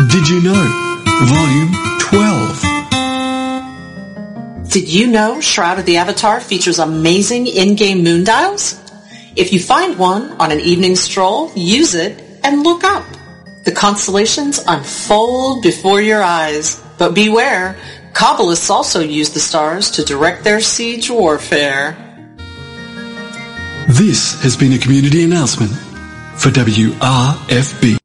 Did You Know? Volume 12. Did you know Shroud of the Avatar features amazing in-game moon dials? If you find one on an evening stroll, use it and look up. The constellations unfold before your eyes. But beware, Kabbalists also use the stars to direct their siege warfare. This has been a community announcement for WRFB.